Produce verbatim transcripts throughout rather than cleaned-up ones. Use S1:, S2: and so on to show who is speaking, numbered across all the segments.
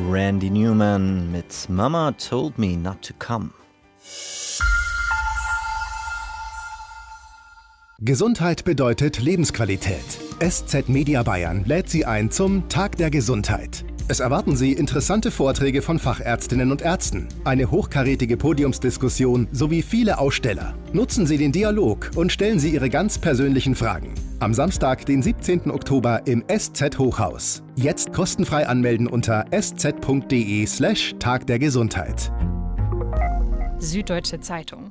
S1: Randy Newman mit Mama Told Me Not to Come.
S2: Gesundheit bedeutet Lebensqualität. S Z Media Bayern lädt Sie ein zum Tag der Gesundheit. Es erwarten Sie interessante Vorträge von Fachärztinnen und Ärzten, eine hochkarätige Podiumsdiskussion sowie viele Aussteller. Nutzen Sie den Dialog und stellen Sie Ihre ganz persönlichen Fragen. Am Samstag, den siebzehnten Oktober im S Z Hochhaus. Jetzt kostenfrei anmelden unter sz.de slash Tag der Gesundheit.
S3: Süddeutsche Zeitung.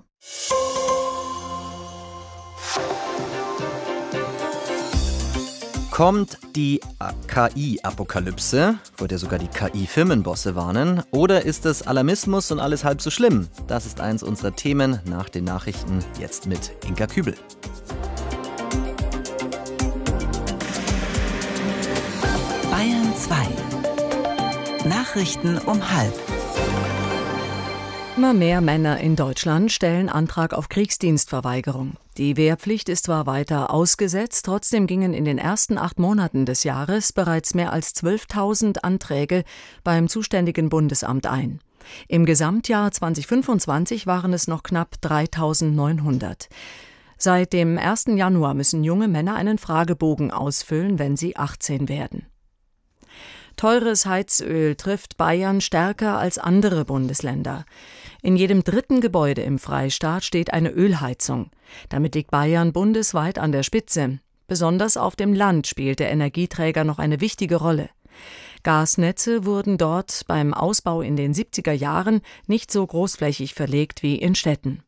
S1: Kommt die K I-Apokalypse, vor der sogar die K I-Firmenbosse warnen, oder ist es Alarmismus und alles halb so schlimm? Das ist eins unserer Themen nach den Nachrichten, jetzt mit Inka Kübel.
S4: Bayern zwei. Nachrichten um halb.
S5: Immer mehr Männer in Deutschland stellen Antrag auf Kriegsdienstverweigerung. Die Wehrpflicht ist zwar weiter ausgesetzt, trotzdem gingen in den ersten acht Monaten des Jahres bereits mehr als zwölftausend Anträge beim zuständigen Bundesamt ein. Im Gesamtjahr zweitausendfünfundzwanzig waren es noch knapp dreitausendneunhundert. Seit dem ersten Januar müssen junge Männer einen Fragebogen ausfüllen, wenn sie achtzehn werden. Teures Heizöl trifft Bayern stärker als andere Bundesländer. In jedem dritten Gebäude im Freistaat steht eine Ölheizung. Damit liegt Bayern bundesweit an der Spitze. Besonders auf dem Land spielt der Energieträger noch eine wichtige Rolle. Gasnetze wurden dort beim Ausbau in den siebziger Jahren nicht so großflächig verlegt wie in Städten.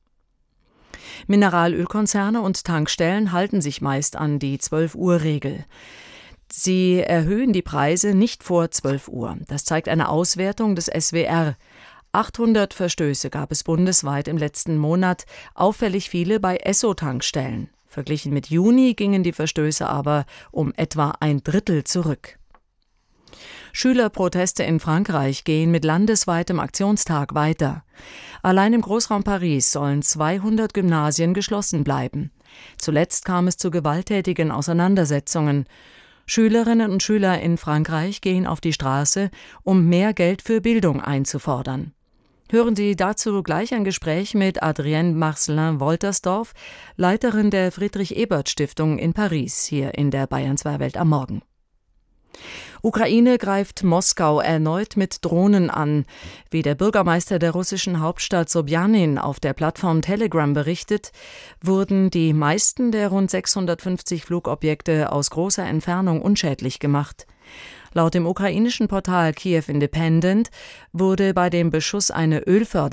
S5: Mineralölkonzerne und Tankstellen halten sich meist an die zwölf-Uhr-Regel. Sie erhöhen die Preise nicht vor zwölf Uhr. Das zeigt eine Auswertung des S W R. achthundert Verstöße gab es bundesweit im letzten Monat, auffällig viele bei Esso-Tankstellen. Verglichen mit Juni gingen die Verstöße aber um etwa ein Drittel zurück. Schülerproteste in Frankreich gehen mit landesweitem Aktionstag weiter. Allein im Großraum Paris sollen zweihundert Gymnasien geschlossen bleiben. Zuletzt kam es zu gewalttätigen Auseinandersetzungen. Schülerinnen und Schüler in Frankreich gehen auf die Straße, um mehr Geld für Bildung einzufordern. Hören Sie dazu gleich ein Gespräch mit Adrienne Marcelin-Woltersdorf, Leiterin der Friedrich-Ebert-Stiftung in Paris, hier in der Bayern zwei Welt am Morgen. Ukraine greift Moskau erneut mit Drohnen an. Wie der Bürgermeister der russischen Hauptstadt Sobjanin auf der Plattform Telegram berichtet, wurden die meisten der rund sechshundertfünfzig Flugobjekte aus großer Entfernung unschädlich gemacht. Laut dem ukrainischen Portal Kiev Independent wurde bei dem Beschuss eine Ölförderung